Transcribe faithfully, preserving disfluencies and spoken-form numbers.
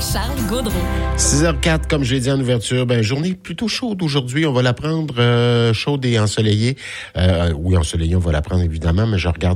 Charles Gaudreau. six heures quatre, comme je l'ai dit en ouverture, ben journée plutôt chaude aujourd'hui. On va la prendre euh, chaude et ensoleillée. Euh, oui, ensoleillée, on va la prendre évidemment, mais je regarde